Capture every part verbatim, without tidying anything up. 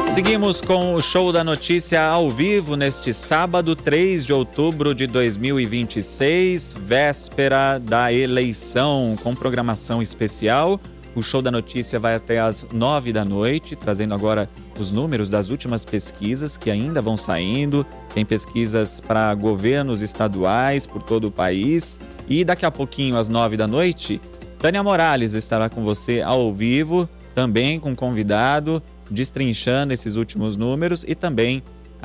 Seguimos com o Show da Notícia ao vivo neste sábado, três de outubro de dois mil e vinte e seis, véspera da eleição, com programação especial. O Show da Notícia vai até às nove da noite, trazendo agora os números das últimas pesquisas que ainda vão saindo. Tem pesquisas para governos estaduais por todo o país. E daqui a pouquinho, às nove da noite, Tânia Morales estará com você ao vivo, também com convidado, destrinchando esses últimos números e também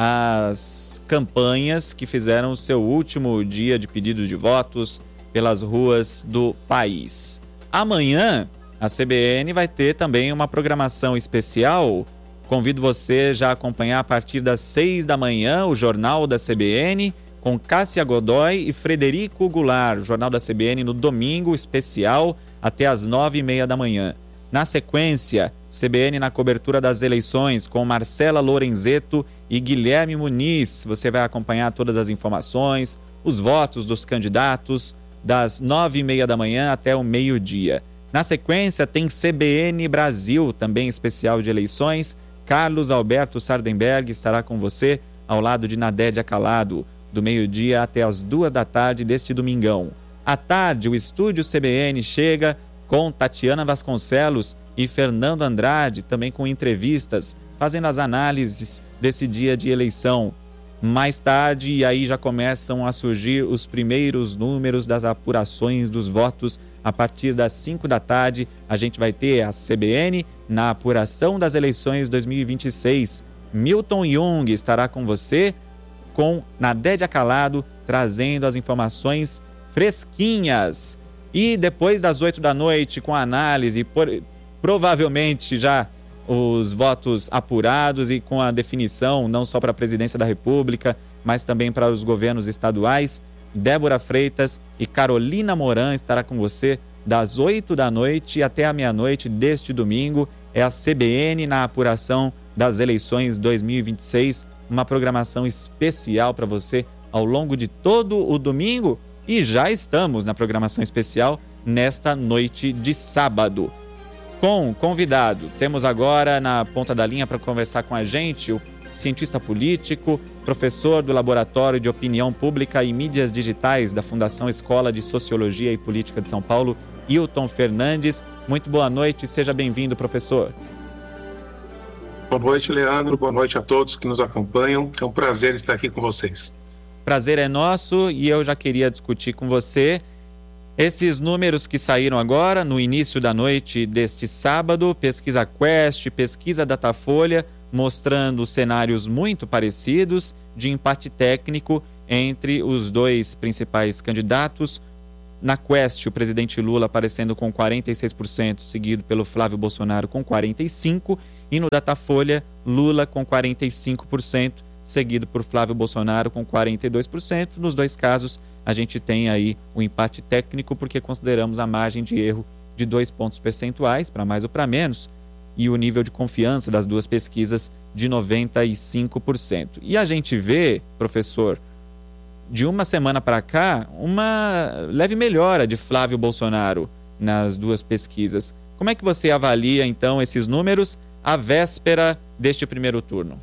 as campanhas que fizeram o seu último dia de pedido de votos pelas ruas do país. Amanhã, a C B N vai ter também uma programação especial. Convido você já a acompanhar a partir das seis da manhã o Jornal da C B N com Cássia Godoy e Frederico Goulart. O Jornal da C B N no domingo especial até às nove e meia da manhã. Na sequência, C B N na cobertura das eleições com Marcela Lorenzetto e Guilherme Muniz. Você vai acompanhar todas as informações, os votos dos candidatos, das nove e meia da manhã até o meio-dia. Na sequência, tem C B N Brasil, também especial de eleições. Carlos Alberto Sardenberg estará com você ao lado de Nadédia Calado, do meio-dia até as duas da tarde deste domingão. À tarde, o Estúdio C B N chega com Tatiana Vasconcelos e Fernando Andrade, também com entrevistas, fazendo as análises desse dia de eleição. Mais tarde, e aí já começam a surgir os primeiros números das apurações dos votos. A partir das cinco da tarde, a gente vai ter a C B N na apuração das eleições dois mil e vinte e seis. Milton Jung estará com você, com Nadédia Calado, trazendo as informações fresquinhas. E depois das oito da noite, com a análise, por, provavelmente já os votos apurados e com a definição, não só para a presidência da República, mas também para os governos estaduais, Débora Freitas e Carolina Moran estará com você das oito da noite até a meia-noite deste domingo. É a C B N na apuração das eleições dois mil e vinte e seis, uma programação especial para você ao longo de todo o domingo. E já estamos na programação especial nesta noite de sábado. Com convidado, temos agora na ponta da linha para conversar com a gente o cientista político, professor do Laboratório de Opinião Pública e Mídias Digitais da Fundação Escola de Sociologia e Política de São Paulo, Hilton Fernandes. Muito boa noite, seja bem-vindo, professor. Boa noite, Leandro. Boa noite a todos que nos acompanham. É um prazer estar aqui com vocês. Prazer é nosso e eu já queria discutir com você esses números que saíram agora no início da noite deste sábado, pesquisa Quest, pesquisa Datafolha, mostrando cenários muito parecidos de empate técnico entre os dois principais candidatos. Na Quest, o presidente Lula aparecendo com quarenta e seis por cento, seguido pelo Flávio Bolsonaro com quarenta e cinco por cento, e no Datafolha, Lula com quarenta e cinco por cento, seguido por Flávio Bolsonaro com quarenta e dois por cento. Nos dois casos, a gente tem aí o empate técnico porque consideramos a margem de erro de dois pontos percentuais, para mais ou para menos, e o nível de confiança das duas pesquisas de noventa e cinco por cento. E a gente vê, professor, de uma semana para cá, uma leve melhora de Flávio Bolsonaro nas duas pesquisas. Como é que você avalia, então, esses números à véspera deste primeiro turno?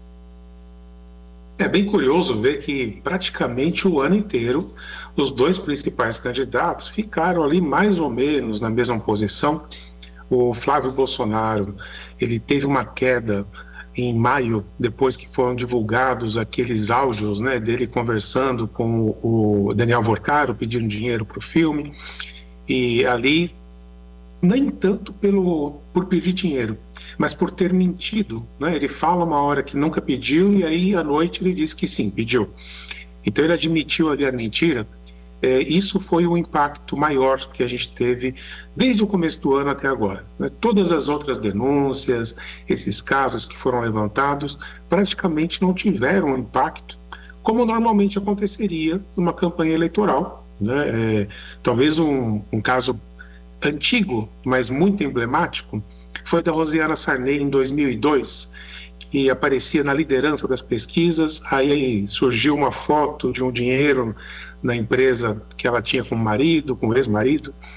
É bem curioso ver que praticamente o ano inteiro os dois principais candidatos ficaram ali mais ou menos na mesma posição. O Flávio Bolsonaro, ele teve uma queda em maio, depois que foram divulgados aqueles áudios, né, dele conversando com o Daniel Vorcaro, pedindo dinheiro para o filme, e ali, nem tanto pelo, por pedir dinheiro, mas por ter mentido, né? Ele fala uma hora que nunca pediu e aí à noite ele diz que sim, pediu. Então ele admitiu ali a mentira. É, isso foi o impacto maior que a gente teve desde o começo do ano até agora, né? Todas as outras denúncias, esses casos que foram levantados, praticamente não tiveram impacto como normalmente aconteceria numa campanha eleitoral, né? É, talvez um, um caso antigo, mas muito emblemático, foi da Rosiana Sarney em dois mil e dois, que aparecia na liderança das pesquisas. Aí surgiu uma foto de um dinheiro na empresa que ela tinha com o marido, com o ex-marido,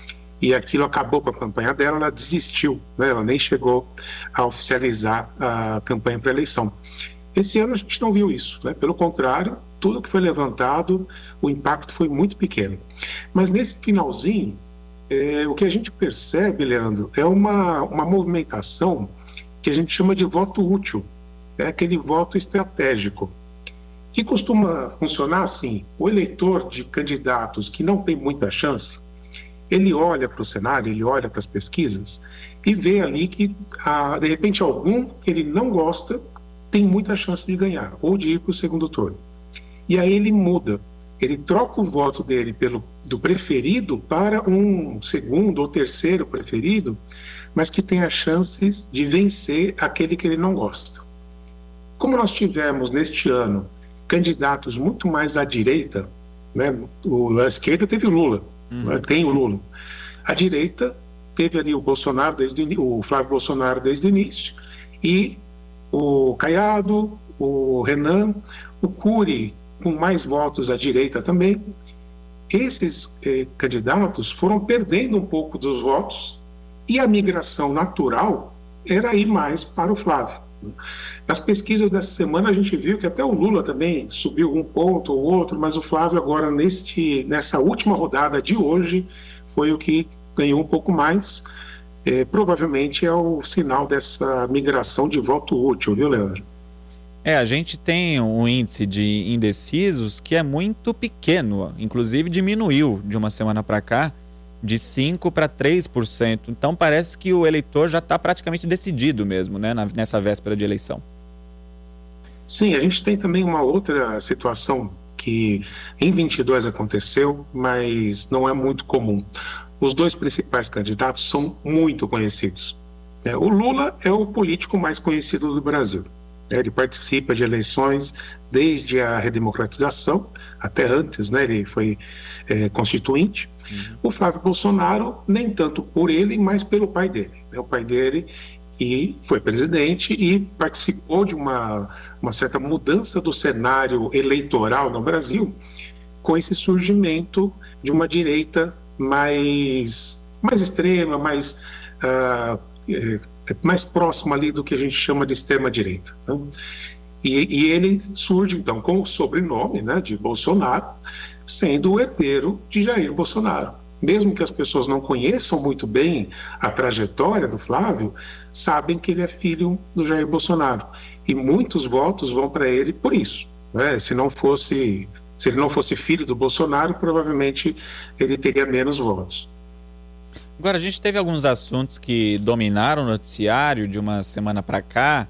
e aquilo acabou com a campanha dela, ela desistiu, né? Ela nem chegou a oficializar a campanha para a eleição. Esse ano a gente não viu isso, né? Pelo contrário, tudo que foi levantado, o impacto foi muito pequeno. Mas nesse finalzinho, é, o que a gente percebe, Leandro, é uma, uma movimentação que a gente chama de voto útil, é aquele voto estratégico, que costuma funcionar assim: o eleitor de candidatos que não tem muita chance, ele olha para o cenário, ele olha para as pesquisas e vê ali que, ah, de repente, algum que ele não gosta tem muita chance de ganhar ou de ir para o segundo turno. E aí ele muda, ele troca o voto dele pelo, do preferido para um segundo ou terceiro preferido, mas que tem as chances de vencer aquele que ele não gosta. Como nós tivemos neste ano candidatos muito mais à direita, né? O, a esquerda teve o Lula, uhum. tem o Lula. A direita teve ali o Bolsonaro desde o, o Flávio Bolsonaro desde o início, e o Caiado, o Renan, o Cury com mais votos à direita também. Esses eh, candidatos foram perdendo um pouco dos votos, e a migração natural era ir mais para o Flávio. Nas pesquisas dessa semana a gente viu que até o Lula também subiu um ponto ou outro, mas o Flávio agora neste, nessa última rodada de hoje foi o que ganhou um pouco mais. É, provavelmente é o sinal dessa migração de voto útil, viu, Leandro? É, a gente tem um índice de indecisos que é muito pequeno, inclusive diminuiu de uma semana para cá, de cinco por cento para três por cento. Então parece que o eleitor já está praticamente decidido mesmo, né, nessa véspera de eleição. Sim, a gente tem também uma outra situação que em vinte e dois aconteceu, mas não é muito comum. Os dois principais candidatos são muito conhecidos. É, o Lula é o político mais conhecido do Brasil. É, ele participa de eleições desde a redemocratização, até antes, né, ele foi é, constituinte. Uhum. O Flávio Bolsonaro, nem tanto por ele, mas pelo pai dele. É o pai dele que foi presidente e participou de uma, uma certa mudança do cenário eleitoral no Brasil, com esse surgimento de uma direita mais, mais extrema, mais, uh, mais próxima ali do que a gente chama de extrema-direita. Né? E, e ele surge, então, com o sobrenome, né, de Bolsonaro, sendo o herdeiro de Jair Bolsonaro. Mesmo que as pessoas não conheçam muito bem a trajetória do Flávio, sabem que ele é filho do Jair Bolsonaro. E muitos votos vão para ele por isso. Né? Se não fosse, se ele não fosse filho do Bolsonaro, provavelmente ele teria menos votos. Agora, a gente teve alguns assuntos que dominaram o noticiário de uma semana para cá,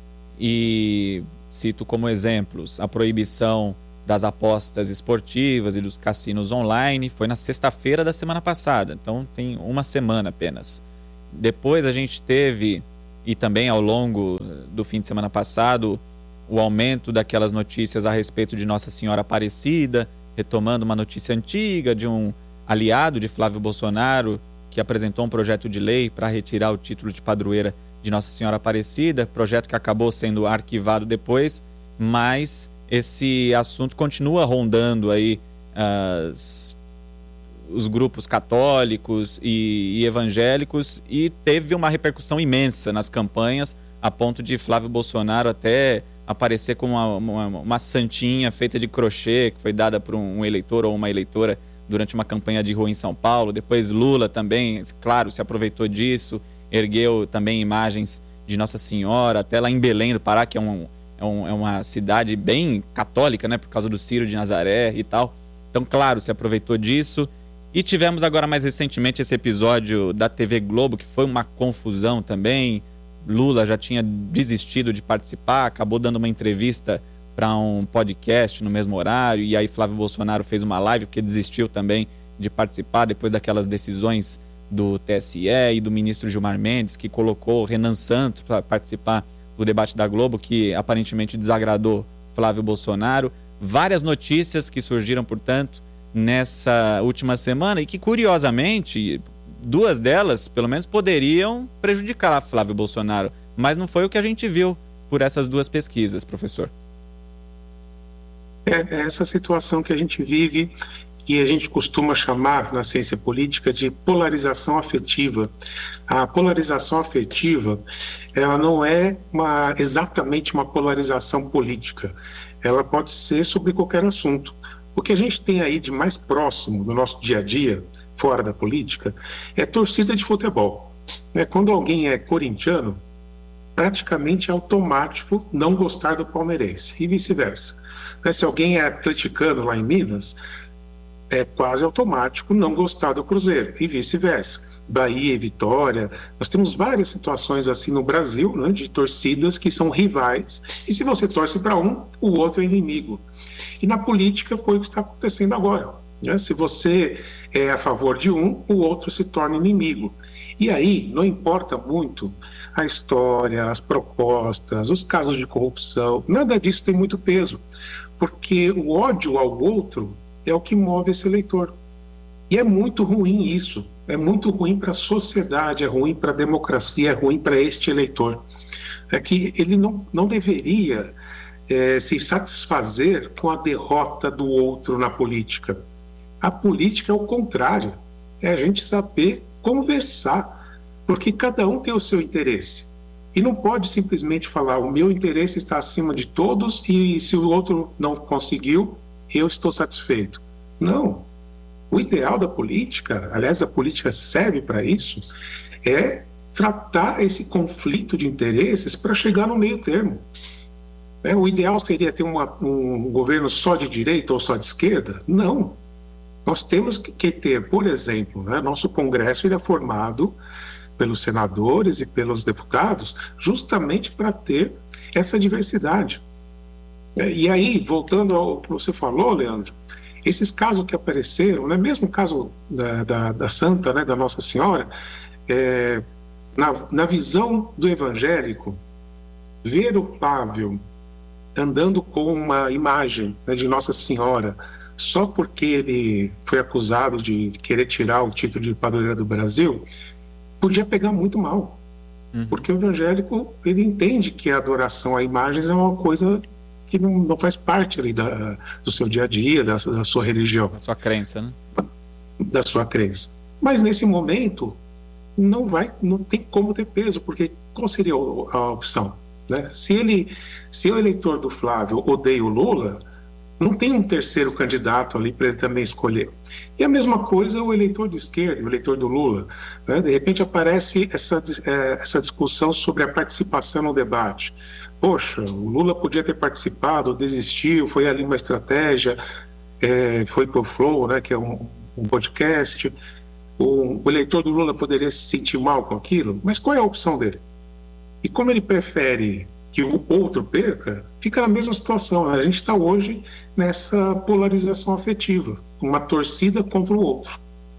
e cito como exemplos a proibição das apostas esportivas e dos cassinos online. Foi na sexta-feira da semana passada, então tem uma semana apenas. Depois a gente teve, e também ao longo do fim de semana passado, o aumento daquelas notícias a respeito de Nossa Senhora Aparecida, retomando uma notícia antiga de um aliado de Flávio Bolsonaro que apresentou um projeto de lei para retirar o título de padroeira de Nossa Senhora Aparecida, projeto que acabou sendo arquivado depois, mas esse assunto continua rondando aí as, os grupos católicos e, e evangélicos, e teve uma repercussão imensa nas campanhas, a ponto de Flávio Bolsonaro até aparecer como uma, uma, uma santinha feita de crochê, que foi dada por um eleitor ou uma eleitora durante uma campanha de rua em São Paulo. Depois Lula também, claro, se aproveitou disso, ergueu também imagens de Nossa Senhora, até lá em Belém do Pará, que é um É, um, é uma cidade bem católica, né, por causa do Ciro de Nazaré e tal. Então, claro, se aproveitou disso. E tivemos agora mais recentemente esse episódio da T V Globo, que foi uma confusão também. Lula já tinha desistido de participar, acabou dando uma entrevista para um podcast no mesmo horário, e aí Flávio Bolsonaro fez uma live porque desistiu também de participar depois daquelas decisões do T S E e do ministro Gilmar Mendes, que colocou Renan Santos para participar do debate da Globo, que aparentemente desagradou Flávio Bolsonaro. Várias notícias que surgiram, portanto, nessa última semana, e que, curiosamente, duas delas, pelo menos, poderiam prejudicar Flávio Bolsonaro, mas não foi o que a gente viu por essas duas pesquisas, professor. É essa situação que a gente vive, que a gente costuma chamar na ciência política de polarização afetiva. A polarização afetiva, ela não é uma, exatamente uma polarização política, ela pode ser sobre qualquer assunto. O que a gente tem aí de mais próximo no nosso dia a dia, fora da política, é torcida de futebol. Né? Quando alguém é corintiano, praticamente é automático não gostar do palmeirense, e vice-versa. Né? Se alguém é atleticano lá em Minas, é quase automático não gostar do Cruzeiro, e vice-versa. Bahia e Vitória, nós temos várias situações assim no Brasil, né, de torcidas que são rivais, e se você torce para um, o outro é inimigo. E na política foi o que está acontecendo agora. Né? Se você é a favor de um, o outro se torna inimigo. E aí não importa muito a história, as propostas, os casos de corrupção, nada disso tem muito peso, porque o ódio ao outro é o que move esse eleitor. E é muito ruim isso, é muito ruim para a sociedade, é ruim para a democracia, é ruim para este eleitor. É que ele não, não deveria é, se satisfazer com a derrota do outro na política. A política é o contrário, é a gente saber conversar, porque cada um tem o seu interesse. E não pode simplesmente falar, o meu interesse está acima de todos e se o outro não conseguiu, eu estou satisfeito. Não. O ideal da política, aliás, a política serve para isso, é tratar esse conflito de interesses para chegar no meio termo. É, o ideal seria ter uma, um governo só de direita ou só de esquerda? Não. Nós temos que ter, por exemplo, né, nosso Congresso ele é formado pelos senadores e pelos deputados justamente para ter essa diversidade. E aí, voltando ao que você falou, Leandro, esses casos que apareceram, né, mesmo o caso da, da, da Santa, né, da Nossa Senhora, é, na, na visão do evangélico, ver o Flávio andando com uma imagem, né, de Nossa Senhora, só porque ele foi acusado de querer tirar o título de padroeira do Brasil, podia pegar muito mal. Uhum. Porque o evangélico, ele entende que a adoração a imagens é uma coisa que não, não faz parte ali da, do seu dia a dia, da, da sua religião. Da sua crença, né? Da sua crença. Mas nesse momento, não vai, não tem como ter peso, porque qual seria a opção? Né? Se ele, se o eleitor do Flávio odeia o Lula, não tem um terceiro candidato ali para ele também escolher. E a mesma coisa o eleitor de esquerda, o eleitor do Lula. Né? De repente aparece essa, é, essa discussão sobre a participação no debate. Poxa, o Lula podia ter participado, desistiu, foi ali uma estratégia, é, foi para o Flow, né, que é um, um podcast. O, o eleitor do Lula poderia se sentir mal com aquilo, mas qual é a opção dele? E como ele prefere que o outro perca, fica na mesma situação. Né? A gente está hoje nessa polarização afetiva, uma torcida contra o outro.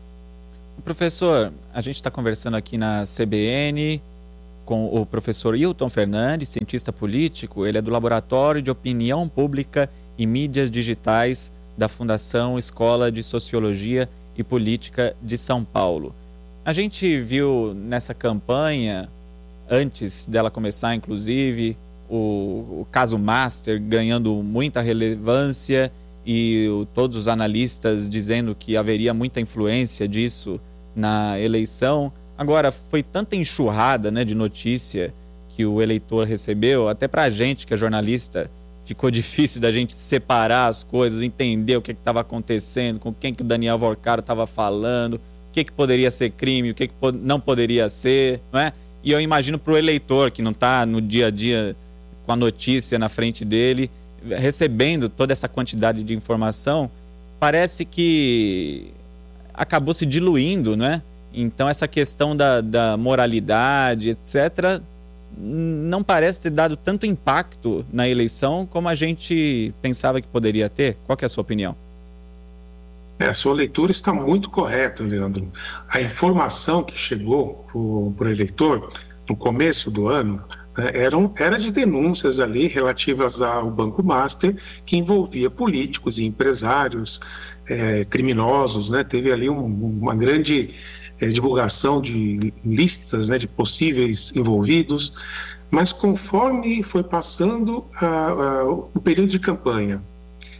Professor, a gente está conversando aqui na C B N com o professor Hilton Fernandes, cientista político. Ele é do Laboratório de Opinião Pública e Mídias Digitais da Fundação Escola de Sociologia e Política de São Paulo. A gente viu nessa campanha, antes dela começar, inclusive, o, o caso Master ganhando muita relevância e o, todos os analistas dizendo que haveria muita influência disso na eleição. Agora, foi tanta enxurrada, né, de notícia que o eleitor recebeu, até para a gente que é jornalista, ficou difícil da gente separar as coisas, entender o que estava acontecendo, com quem que o Daniel Vorcaro estava falando, o que, que poderia ser crime, o que, que não poderia ser, não é? E eu imagino para o eleitor que não está no dia a dia com a notícia na frente dele, recebendo toda essa quantidade de informação, parece que acabou se diluindo, né? Então essa questão da, da moralidade, etcétera, não parece ter dado tanto impacto na eleição como a gente pensava que poderia ter. Qual que é a sua opinião? É, a sua leitura está muito correta, Leandro. A informação que chegou para o eleitor no começo do ano, né, eram, era de denúncias ali relativas ao Banco Master, que envolvia políticos e empresários, é, criminosos, né? Teve ali um, uma grande é, divulgação de listas, né, de possíveis envolvidos, mas conforme foi passando a, a, o período de campanha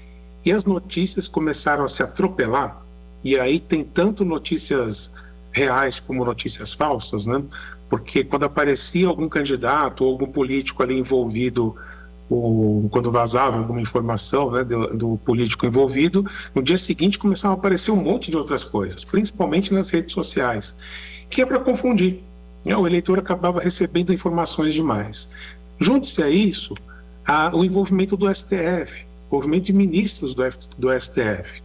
E as notícias começaram a se atropelar, e aí tem tanto notícias reais como notícias falsas, né? Porque quando aparecia algum candidato ou algum político ali envolvido, ou quando vazava alguma informação, né, do, do político envolvido, no dia seguinte começava a aparecer um monte de outras coisas, principalmente nas redes sociais, que é para confundir. O eleitor acabava recebendo informações demais. Junte-se a isso a, o envolvimento do S T F, o envolvimento de ministros do, F, do S T F.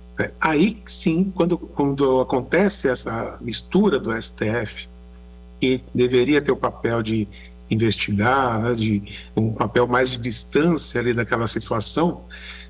Aí sim, quando, quando acontece essa mistura do S T F, que deveria ter o papel de investigar, né, de um papel mais de distância ali daquela situação,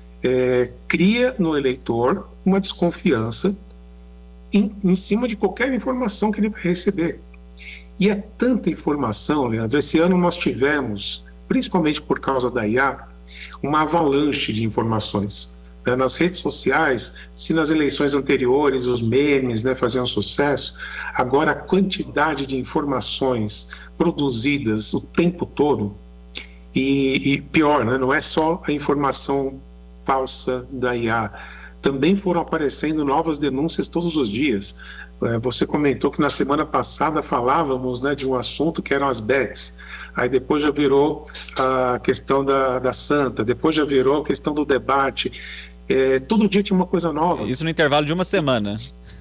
é, cria no eleitor uma desconfiança em, em cima de qualquer informação que ele vai receber. E é tanta informação, Leandro. Esse ano nós tivemos, principalmente por causa da I A, uma avalanche de informações. Né? Nas redes sociais, se nas eleições anteriores os memes, né, faziam sucesso, agora a quantidade de informações produzidas o tempo todo, e, e pior, né, não é só a informação falsa da I A, também foram aparecendo novas denúncias todos os dias. Você comentou que na semana passada falávamos, né, de um assunto que eram as bets, aí depois já virou a questão da, da Santa, depois já virou a questão do debate. É, todo dia tinha uma coisa nova. Isso no intervalo de uma semana.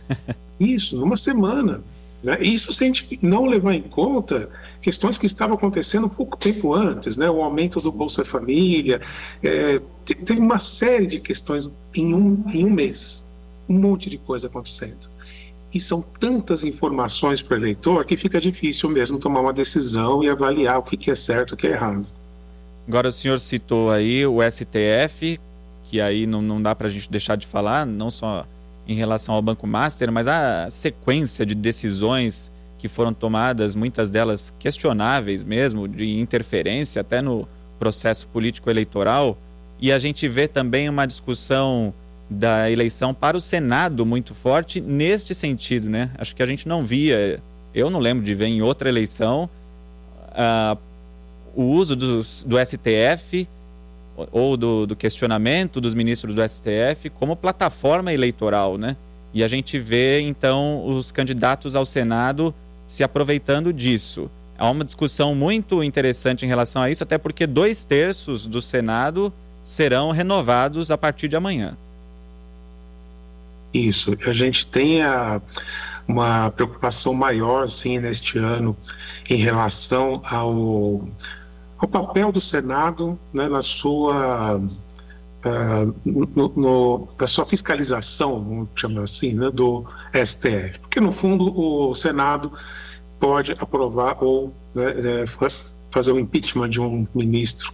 Isso, numa semana. Né? Isso se a gente não levar em conta questões que estavam acontecendo pouco tempo antes, né? O aumento do Bolsa Família, é, teve uma série de questões em um, em um mês, um monte de coisa acontecendo. E são tantas informações para o eleitor que fica difícil mesmo tomar uma decisão e avaliar o que é certo e o que é errado. Agora o senhor citou aí o S T F, que aí não, não dá para a gente deixar de falar, não só em relação ao Banco Master, mas a sequência de decisões que foram tomadas, muitas delas questionáveis mesmo, de interferência até no processo político eleitoral, e a gente vê também uma discussão da eleição para o Senado muito forte neste sentido, né? Acho que a gente não via, eu não lembro de ver em outra eleição uh, o uso do, do S T F ou do, do questionamento dos ministros do S T F como plataforma eleitoral, né? E a gente vê, então, os candidatos ao Senado se aproveitando disso. Há uma discussão muito interessante em relação a isso, até porque dois terços do Senado serão renovados a partir de amanhã. Isso, a gente tem a, uma preocupação maior, sim, neste ano em relação ao, ao papel do Senado, né, na sua, uh, no, no, na sua fiscalização, vamos chamar assim, né, do S T F. Porque, no fundo, o Senado pode aprovar ou, né, fazer o impeachment de um ministro.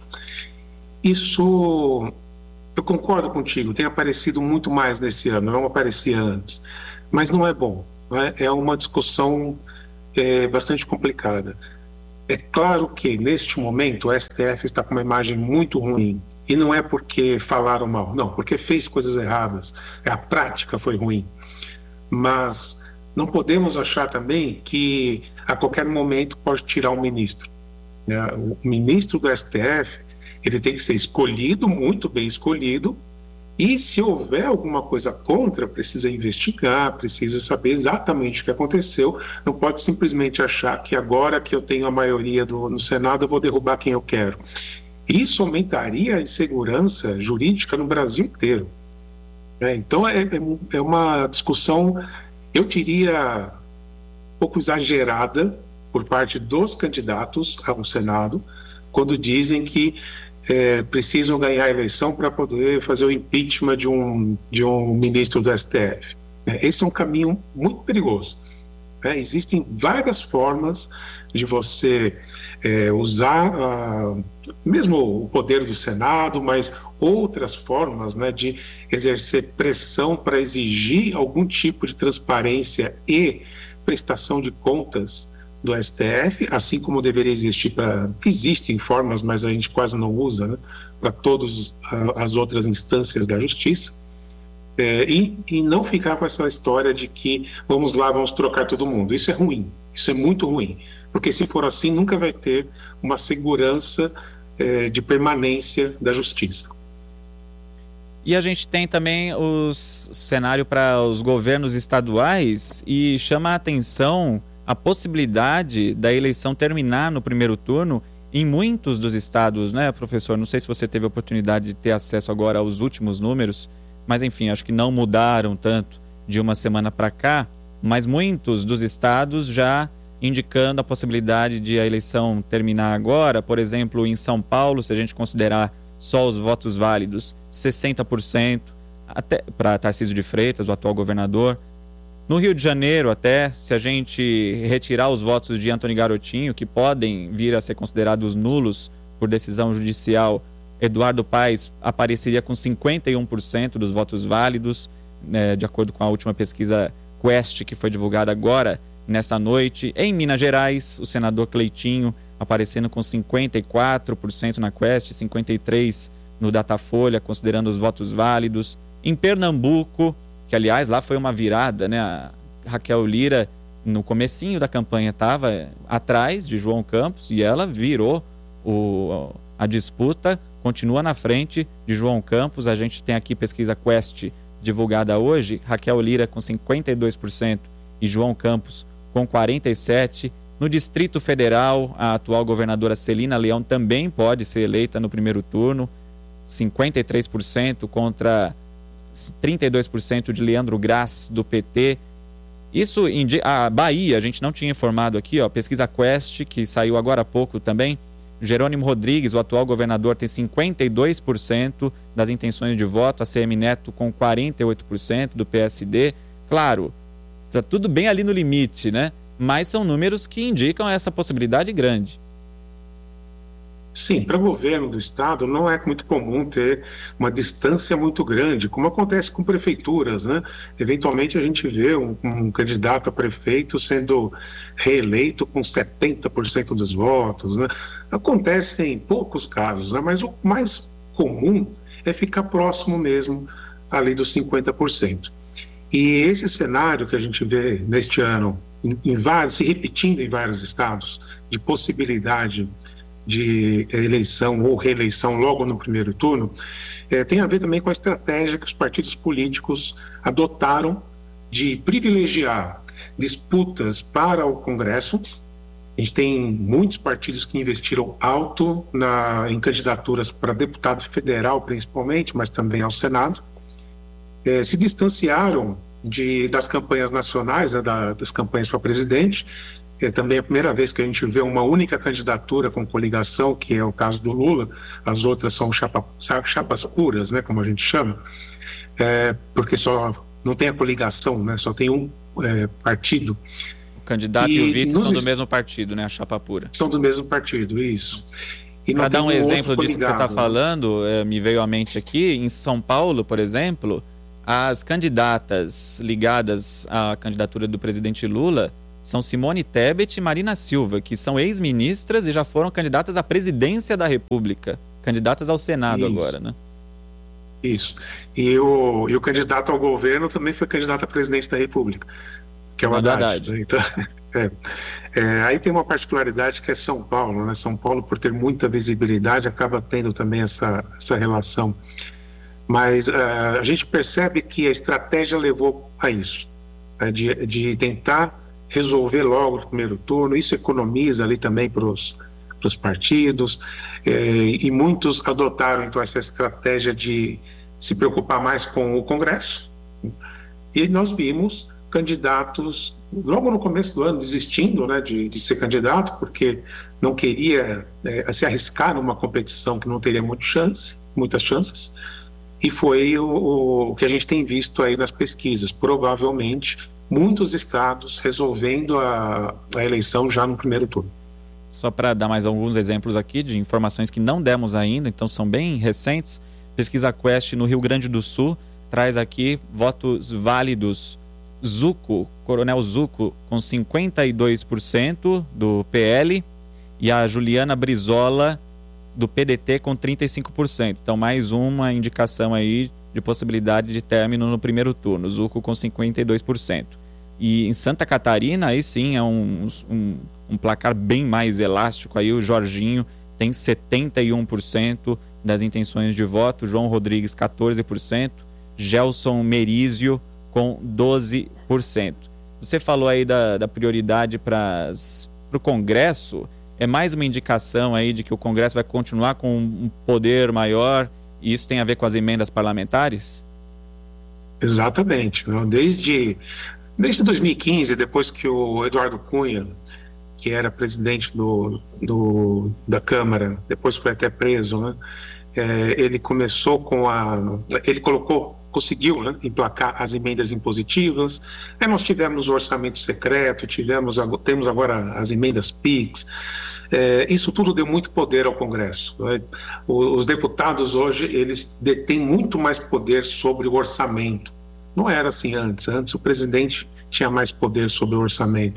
Isso... Eu concordo contigo, tem aparecido muito mais nesse ano, não aparecia antes, mas não é bom, né? É uma discussão é, bastante complicada. É claro que, neste momento, o S T F está com uma imagem muito ruim, e não é porque falaram mal, não, porque fez coisas erradas, a prática foi ruim, mas não podemos achar também que a qualquer momento pode tirar um ministro, né? O ministro do S T F, ele tem que ser escolhido, muito bem escolhido, e se houver alguma coisa contra, precisa investigar, precisa saber exatamente o que aconteceu, não pode simplesmente achar que agora que eu tenho a maioria do, no Senado eu vou derrubar quem eu quero. Isso aumentaria a insegurança jurídica no Brasil inteiro. É, então é, é uma discussão, eu diria, um pouco exagerada por parte dos candidatos ao Senado, quando dizem que É, precisam ganhar a eleição para poder fazer o impeachment de um, de um ministro do S T F. É, esse é um caminho muito perigoso. É, existem várias formas de você é, usar uh, mesmo o poder do Senado, mas outras formas, né, de exercer pressão para exigir algum tipo de transparência e prestação de contas do S T F, assim como deveria existir para... Existem formas, mas a gente quase não usa, né, para todas as outras instâncias da justiça, é, e, e não ficar com essa história de que vamos lá, vamos trocar todo mundo. Isso é ruim, isso é muito ruim, porque se for assim, nunca vai ter uma segurança é, de permanência da justiça. E a gente tem também o cenário para os governos estaduais e chama a atenção a possibilidade da eleição terminar no primeiro turno em muitos dos estados, né, professor? Não sei se você teve a oportunidade de ter acesso agora aos últimos números, mas enfim, acho que não mudaram tanto de uma semana para cá, mas muitos dos estados já indicando a possibilidade de a eleição terminar agora. Por exemplo, em São Paulo, se a gente considerar só os votos válidos, sessenta por cento até para Tarcísio de Freitas, o atual governador. No Rio de Janeiro, até, se a gente retirar os votos de Antony Garotinho, que podem vir a ser considerados nulos por decisão judicial, Eduardo Paes apareceria com cinquenta e um por cento dos votos válidos, né, de acordo com a última pesquisa Quest, que foi divulgada agora, nessa noite. Em Minas Gerais, o senador Cleitinho aparecendo com cinquenta e quatro por cento na Quest, cinquenta e três por cento no Datafolha, considerando os votos válidos. Em Pernambuco, que aliás lá foi uma virada, né? A Raquel Lira, no comecinho da campanha, estava atrás de João Campos e ela virou o, a disputa, continua na frente de João Campos. A gente tem aqui pesquisa Quest divulgada hoje, Raquel Lira com cinquenta e dois por cento e João Campos com quarenta e sete por cento. No Distrito Federal, a atual governadora Celina Leão também pode ser eleita no primeiro turno, cinquenta e três por cento contra trinta e dois por cento de Leandro Graz, do P T. Isso indica... A Bahia, a gente não tinha informado aqui, ó, pesquisa Quest, que saiu agora há pouco também. Jerônimo Rodrigues, o atual governador, tem cinquenta e dois por cento das intenções de voto, a C M Neto com quarenta e oito por cento do P S D. Claro, está tudo bem ali no limite, né? Mas são números que indicam essa possibilidade grande. Sim, para o governo do estado não é muito comum ter uma distância muito grande, como acontece com prefeituras, né? Eventualmente a gente vê um, um candidato a prefeito sendo reeleito com setenta por cento dos votos, né? Acontece em poucos casos, né? Mas o mais comum é ficar próximo mesmo ali dos cinquenta por cento. E esse cenário que a gente vê neste ano, em, em vários, se repetindo em vários estados, de possibilidade de eleição ou reeleição logo no primeiro turno, é, tem a ver também com a estratégia que os partidos políticos adotaram de privilegiar disputas para o Congresso. A gente tem muitos partidos que investiram alto na, em candidaturas para deputado federal, principalmente, mas também ao Senado. É, se distanciaram de, das campanhas nacionais, né, da, das campanhas para presidente. É também a primeira vez que a gente vê uma única candidatura com coligação, que é o caso do Lula. As outras são chapa, chapas puras, né, como a gente chama, é, porque só não tem a coligação, né, só tem um é, partido. O candidato e, e o vice são do mesmo partido, né, a chapa pura. São do mesmo partido, isso. Para dar um exemplo disso que você está falando, é, me veio à mente aqui, em São Paulo, por exemplo, as candidatas ligadas à candidatura do presidente Lula são Simone Tebet e Marina Silva, que são ex-ministras e já foram candidatas à presidência da República, candidatas ao Senado. Isso. Agora, né? Isso. E o, e o candidato ao governo também foi candidato a presidente da República, que é o Haddad. Então, é, é, aí tem uma particularidade que é São Paulo, né? São Paulo, por ter muita visibilidade, acaba tendo também essa, essa relação. Mas uh, a gente percebe que a estratégia levou a isso, né? de, de tentar resolver logo no primeiro turno. Isso economiza ali também para os partidos, eh, e muitos adotaram então essa estratégia de se preocupar mais com o Congresso. E nós vimos candidatos logo no começo do ano desistindo, né, de, de ser candidato, porque não queria eh, se arriscar numa competição que não teria muito chance, muitas chances. E foi o, o que a gente tem visto aí nas pesquisas. Provavelmente muitos estados resolvendo a, a eleição já no primeiro turno. Só para dar mais alguns exemplos aqui de informações que não demos ainda, então são bem recentes. Pesquisa Quest no Rio Grande do Sul traz aqui votos válidos. Zucco, Coronel Zucco, com cinquenta e dois por cento do P L e a Juliana Brizola, do P D T, com trinta e cinco por cento. Então, mais uma indicação aí de possibilidade de término no primeiro turno. Zucco com cinquenta e dois por cento. E em Santa Catarina, aí sim, é um, um, um placar bem mais elástico. Aí o Jorginho tem setenta e um por cento das intenções de voto, João Rodrigues quatorze por cento, Gelson Merizio com doze por cento. Você falou aí da, da prioridade para o Congresso, é mais uma indicação aí de que o Congresso vai continuar com um poder maior e isso tem a ver com as emendas parlamentares? Exatamente. Desde, desde dois mil e quinze, depois que o Eduardo Cunha, que era presidente do, do, da Câmara, depois foi até preso, né? É, ele começou com a... ele colocou, conseguiu, né, emplacar as emendas impositivas. Aí nós tivemos o orçamento secreto, tivemos, temos agora as emendas PIX. É, isso tudo deu muito poder ao Congresso, né? Os deputados hoje, eles detêm muito mais poder sobre o orçamento. Não era assim antes. Antes o presidente tinha mais poder sobre o orçamento.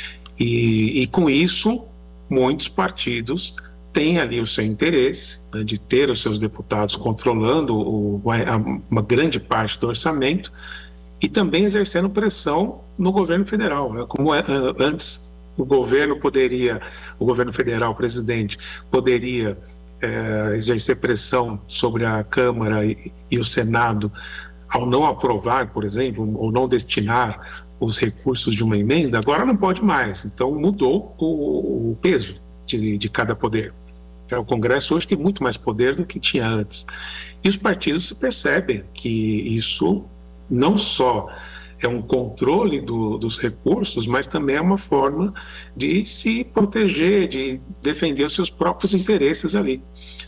E, e com isso, muitos partidos têm ali o seu interesse, né, de ter os seus deputados controlando o, a, uma grande parte do orçamento e também exercendo pressão no governo federal, né? Como é, antes o governo poderia, o governo federal, o presidente, poderia é, exercer pressão sobre a Câmara e, e o Senado ao não aprovar, por exemplo, ou não destinar os recursos de uma emenda, agora não pode mais. Então mudou o, o peso de, de cada poder. O Congresso hoje tem muito mais poder do que tinha antes. E os partidos percebem que isso não só é um controle do, dos recursos, mas também é uma forma de se proteger, de defender os seus próprios interesses ali.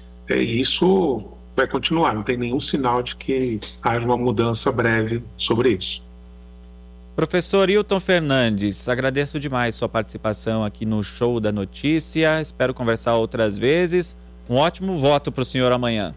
E isso vai continuar, não tem nenhum sinal de que haja uma mudança breve sobre isso. Professor Hilton Fernandes, agradeço demais sua participação aqui no Show da Notícia. Espero conversar outras vezes. Um ótimo voto para o senhor amanhã.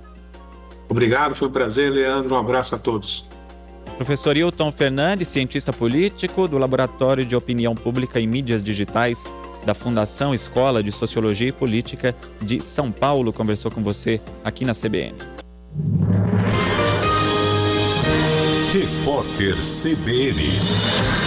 Obrigado, foi um prazer, Leandro. Um abraço a todos. Professor Hilton Fernandes, cientista político do Laboratório de Opinião Pública e Mídias Digitais da Fundação Escola de Sociologia e Política de São Paulo, conversou com você aqui na C B N. Repórter C B N.